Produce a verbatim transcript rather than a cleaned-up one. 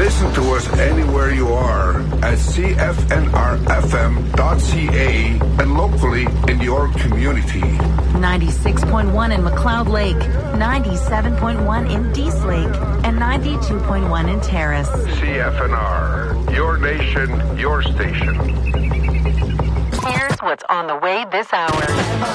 Listen to us anywhere you are at C F N R F M dot C A and locally in your community. ninety-six point one in McLeod Lake, ninety-seven point one in Dease Lake, and ninety-two point one in Terrace. C F N R, your nation, your station. Here's what's on the way this hour.